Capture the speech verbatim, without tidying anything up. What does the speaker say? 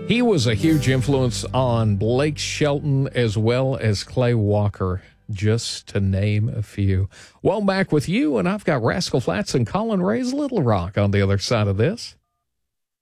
He was a huge influence on Blake Shelton as well as Clay Walker, just to name a few. Well, back with you, and I've got Rascal Flatts and Colin Ray's Little Rock on the other side of this.